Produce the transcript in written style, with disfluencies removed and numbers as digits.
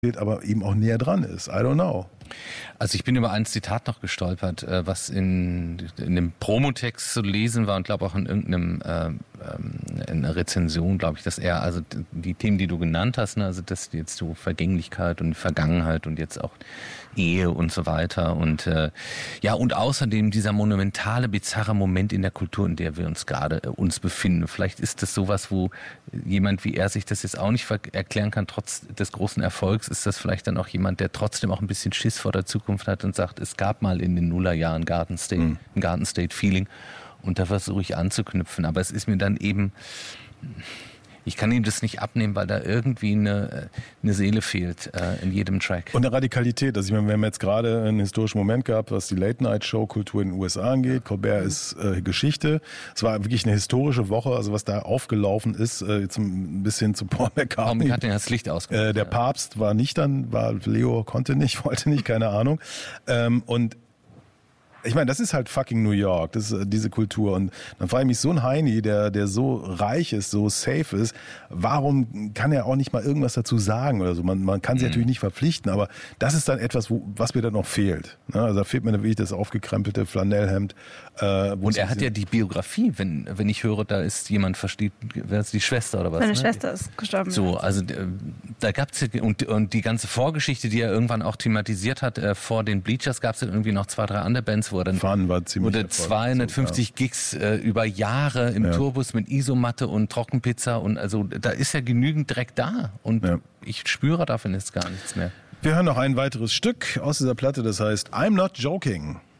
aber eben auch näher dran ist. I don't know. Also ich bin über ein Zitat noch gestolpert, was in dem Promotext zu lesen war und glaube auch in irgendeinem in einer Rezension, glaube ich, dass er, also die Themen, die du genannt hast, ne, also das jetzt so Vergänglichkeit und Vergangenheit und jetzt auch Ehe und so weiter und ja, und außerdem dieser monumentale, bizarre Moment in der Kultur, in der wir uns gerade uns befinden. Vielleicht ist das sowas, wo jemand wie er sich das jetzt auch nicht erklären kann, trotz des großen Erfolgs, ist das vielleicht dann auch jemand, der trotzdem auch ein bisschen Schiss vor der Zukunft hat und sagt, es gab mal in den Nullerjahren Garden State Feeling und da versuche ich anzuknüpfen. Aber es ist mir dann eben, ich kann ihm das nicht abnehmen, weil da irgendwie eine Seele fehlt in jedem Track. Und eine Radikalität. Also ich meine, wir haben jetzt gerade einen historischen Moment gehabt, was die Late-Night-Show-Kultur in den USA angeht. Colbert ist Geschichte. Es war wirklich eine historische Woche, also was da aufgelaufen ist, jetzt ein bisschen zu Paul McCartney. Paul McCartney hat das Licht ausgemacht. Der Papst war nicht dann, Leo konnte nicht, wollte nicht, keine Ahnung. Und ich meine, das ist halt fucking New York, das ist diese Kultur. Und dann frage ich mich, so ein Heini, der so reich ist, so safe ist, warum kann er auch nicht mal irgendwas dazu sagen oder so? Man kann sich natürlich nicht verpflichten, aber das ist dann etwas, was mir dann noch fehlt. Also da fehlt mir wirklich das aufgekrempelte Flanellhemd. Und er hat ja die Biografie, wenn ich höre, da ist jemand, wer ist die Schwester oder was? Seine Schwester ist gestorben. So, also da gab's ja, und die ganze Vorgeschichte, die er irgendwann auch thematisiert hat, vor den Bleachers gab es ja irgendwie noch 2, 3 andere Bands, wo er dann Fun war ziemlich 250 Gigs über Jahre im Tourbus mit Isomatte und Trockenpizza und also da ist ja genügend Dreck da und ich spüre davon jetzt gar nichts mehr. Wir hören noch ein weiteres Stück aus dieser Platte, das heißt I'm Not Joking.